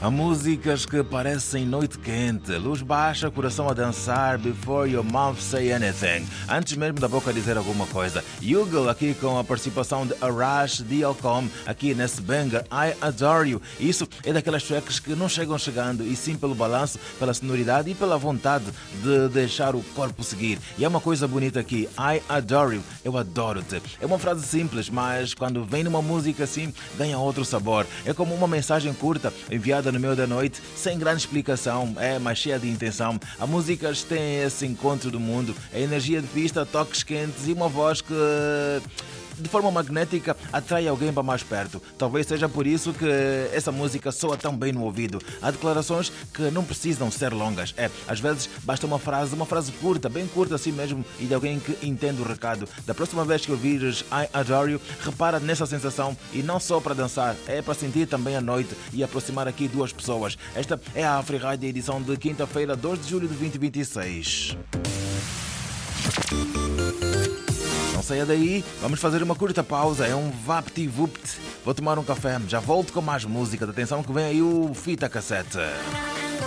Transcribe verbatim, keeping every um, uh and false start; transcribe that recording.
Há músicas que parecem noite quente, luz baixa, coração a dançar, before your mouth say anything. Antes mesmo da boca dizer alguma coisa. Yugal aqui com a participação de Arash Dialcom aqui nesse banger I Adore You. Isso é daquelas tracks que não chegam chegando e sim pelo balanço, pela sonoridade e pela vontade de deixar o corpo seguir. E é uma coisa bonita aqui, I Adore You, eu adoro-te. É uma frase simples, mas quando vem numa música assim, ganha outro sabor. É como uma mensagem curta enviada no meio da noite, sem grande explicação, é, mas cheia de intenção. As músicas têm esse encontro do mundo, a energia de pista, toques quentes e uma voz que, de forma magnética, atrai alguém para mais perto. Talvez seja por isso que essa música soa tão bem no ouvido. Há declarações que não precisam ser longas. É, às vezes basta uma frase, uma frase curta, bem curta assim mesmo, e de alguém que entende o recado. Da próxima vez que ouvires I Adore You, repara nessa sensação e não só para dançar, é para sentir também a noite e aproximar aqui duas pessoas. Esta é a AfriRádio, edição de quinta-feira, dois de julho de dois mil e vinte e seis. Não saia daí, vamos fazer uma curta pausa, é um vapt-vupt. Vou tomar um café, já volto com mais música. Atenção que vem aí o fita cassete.